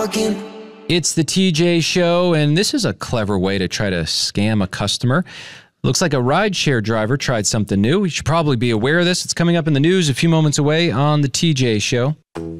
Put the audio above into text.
It's the TJ Show, and this is a clever way to try to scam a customer. Looks like a rideshare driver tried something new. You should probably be aware of this. It's coming up in the news a few moments away on the TJ Show.